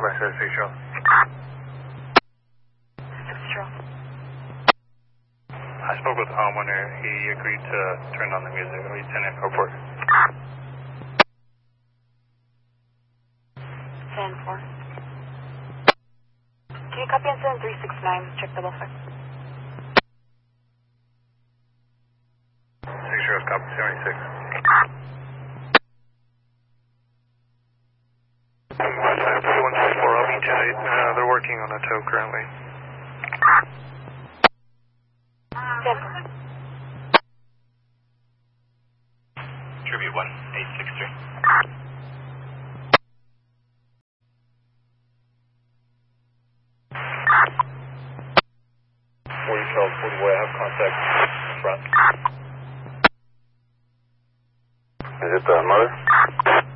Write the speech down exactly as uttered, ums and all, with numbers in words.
West Side Six Zero. Six Zero. I spoke with the homeowner. He agreed to turn on the music. He's in airport. seven four. Can you copy on seven three six nine? Check double five. Six Zero, copy seventy-six. West Side three one six four, I'll meet you eight. Uh, they're working on a tow currently. ten four.